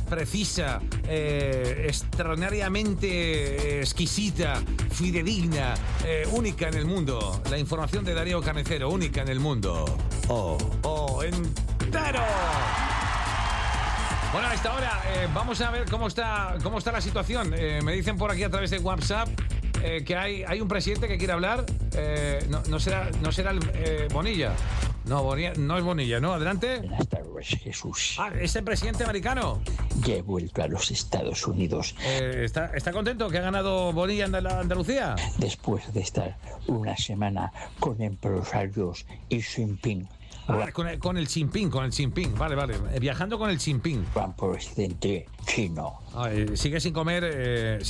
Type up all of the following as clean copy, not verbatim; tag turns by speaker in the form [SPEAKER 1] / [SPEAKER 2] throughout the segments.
[SPEAKER 1] precisa, extraordinariamente exquisita, fidedigna, única en el mundo. La información de Darío Carnicero, única en el mundo. Entero. Bueno, a esta hora vamos a ver cómo está la situación. Me dicen por aquí a través de WhatsApp que hay un presidente que quiere hablar. No será Bonilla. No, Bonilla, no es Bonilla, ¿no? Adelante.
[SPEAKER 2] Buenas tardes, Jesús.
[SPEAKER 1] ¿Es el presidente americano?
[SPEAKER 2] Ya he vuelto a los Estados Unidos.
[SPEAKER 1] ¿Está contento que ha ganado Bonilla en Andalucía?
[SPEAKER 2] Después de estar una semana con empresarios y Xi Jinping.
[SPEAKER 1] Con el Xi Jinping. Vale. Viajando con el Xi Jinping.
[SPEAKER 2] Gran presidente chino.
[SPEAKER 1] Sigue sin comer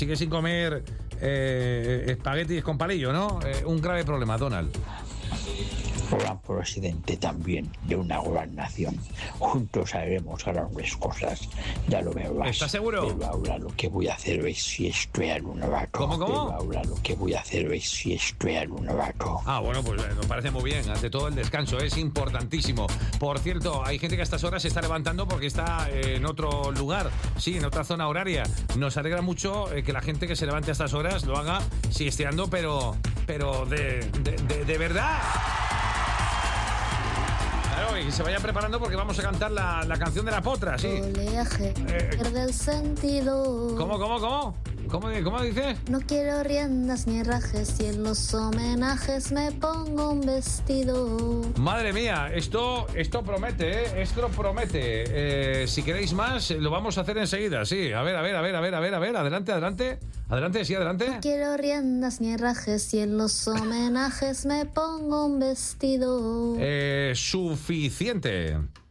[SPEAKER 1] espaguetis con palillo, ¿no? Un grave problema, Donald.
[SPEAKER 2] Gran presidente también de una gran nación. Juntos haremos grandes cosas. Ya lo verás.
[SPEAKER 1] ¿Estás seguro?
[SPEAKER 2] Pero ahora lo que voy a hacer es si estoy en un rato.
[SPEAKER 1] ¿Cómo?
[SPEAKER 2] Pero ahora lo que voy a hacer es si estoy en un rato.
[SPEAKER 1] Bueno, pues nos parece muy bien. Ante todo el descanso es importantísimo. Por cierto, hay gente que a estas horas se está levantando porque está en otro lugar. Sí, en otra zona horaria. Nos alegra mucho que la gente que se levante a estas horas lo haga siesteando, pero de verdad. Claro, y se vayan preparando porque vamos a cantar la canción de la potra, sí.
[SPEAKER 3] Oleaje, pierde el sentido.
[SPEAKER 1] ¿Cómo dice?
[SPEAKER 3] No quiero riendas ni herrajes y en los homenajes me pongo un vestido.
[SPEAKER 1] Madre mía, esto promete, ¿eh? Esto promete. Si queréis más, lo vamos a hacer enseguida, sí. A ver, adelante. Adelante, sí, adelante.
[SPEAKER 3] No quiero riendas ni herrajes y en los homenajes me pongo un vestido.
[SPEAKER 1] Suficiente.